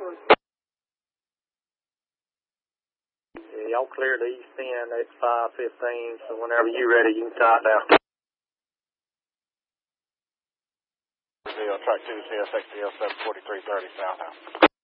Yeah, y'all clear the east end at 5:15, so whenever you're ready, you can start out. Track 2, CSXDL 74330 southbound.